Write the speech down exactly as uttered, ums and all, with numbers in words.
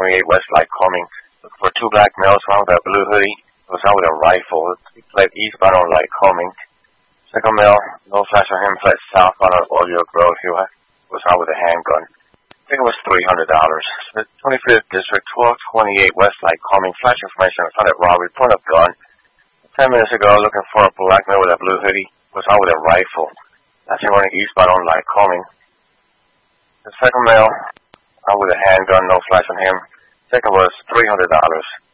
twenty-eight West Lycoming. Looking for two black males, one with a blue hoodie. Was out with a rifle. He fled eastbound on Lycoming. Second male, no flash on him, fled southbound on Oriole Grove. He was out with a handgun. I think it was three hundred dollars. twenty-fifth District, twelve twenty-eight West Lycoming. Flash information, I found a robbery, point of gun. Ten minutes ago, looking for a black male with a blue hoodie. Was out with a rifle. That's him running eastbound on Lycoming. The second male, out with a handgun, no flash on him. Second was three hundred dollars.